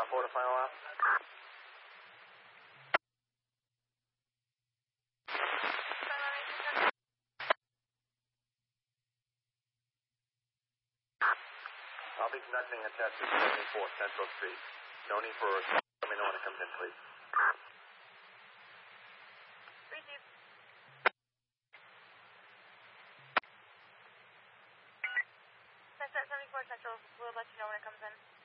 4 to final out. I'll be conducting a test at 74 Central Street. No need for a response. Let me know when it comes in, please. Receive. Test at 74 Central. We'll let you know when it comes in.